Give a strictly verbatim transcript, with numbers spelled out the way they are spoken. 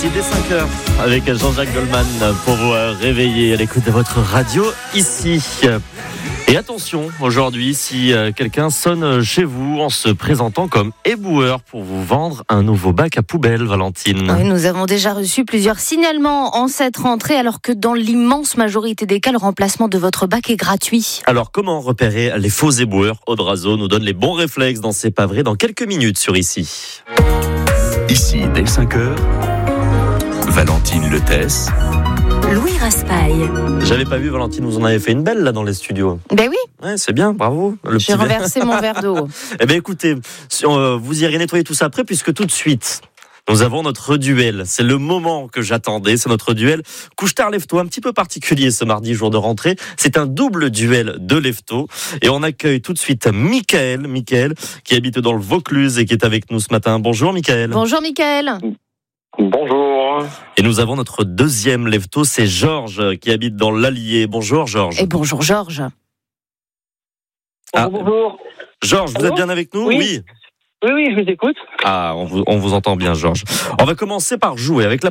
Voici dès cinq heures avec Jean-Jacques Goldman pour vous réveiller à l'écoute de votre radio ici. Et attention, aujourd'hui, si quelqu'un sonne chez vous en se présentant comme éboueur pour vous vendre un nouveau bac à poubelle, Valentine. Oui, nous avons déjà reçu plusieurs signalements en cette rentrée, alors que dans l'immense majorité des cas, le remplacement de votre bac est gratuit. Alors, comment repérer les faux éboueurs? Audrazo nous donne les bons réflexes dans C'est pas vrai dans quelques minutes sur Ici. Ici, dès cinq heures, Valentine Letès. Louis Raspail. J'avais pas vu, Valentine, vous en avez fait une belle là dans les studios. Ben oui. Ouais, c'est bien, bravo. Le J'ai petit renversé mon verre d'eau. Eh bien écoutez, euh, vous irez nettoyer tout ça après, puisque tout de suite, nous avons notre duel. C'est le moment que j'attendais, c'est notre duel couche-tard lève-tôt, un petit peu particulier ce mardi, jour de rentrée. C'est un double duel de lève-tôt. Et on accueille tout de suite Michael, Michael, qui habite dans le Vaucluse et qui est avec nous ce matin. Bonjour Michael. Bonjour Michael. Bonjour. Et nous avons notre deuxième lève-tôt, c'est Georges, qui habite dans l'Allier. Bonjour Georges. Et bonjour Georges. Ah. Bonjour. Georges, vous Allô êtes bien avec nous? Oui. Oui, oui, je vous écoute. Ah, on vous, on vous entend bien, Georges. On va commencer par jouer avec la